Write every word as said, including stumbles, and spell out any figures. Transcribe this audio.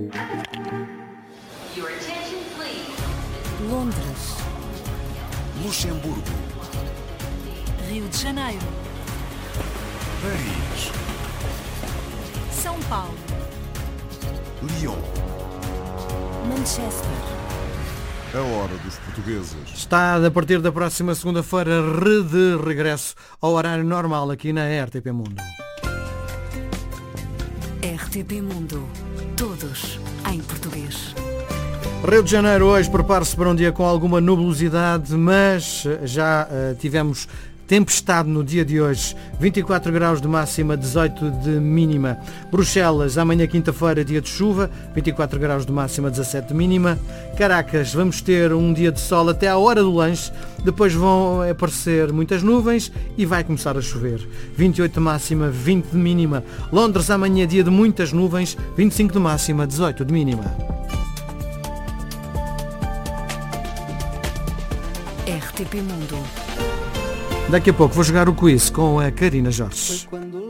Londres, Luxemburgo, Rio de Janeiro, Paris, São Paulo, Lyon. Manchester. A hora dos portugueses. Está a partir da próxima segunda-feira de regresso ao horário normal aqui na R T P Mundo. R T P Mundo. Todos em português. Rio de Janeiro hoje prepara-se para um dia com alguma nubosidade, mas já uh, tivemos tempestade no dia de hoje, vinte e quatro graus de máxima, dezoito de mínima. Bruxelas, amanhã quinta-feira, dia de chuva, vinte e quatro graus de máxima, dezassete de mínima. Caracas, vamos ter um dia de sol até à hora do lanche, depois vão aparecer muitas nuvens e vai começar a chover. vinte e oito de máxima, vinte de mínima. Londres, amanhã dia de muitas nuvens, vinte e cinco de máxima, dezoito de mínima. R T P Mundo. Daqui a pouco vou jogar o quiz com a Karina Jorge.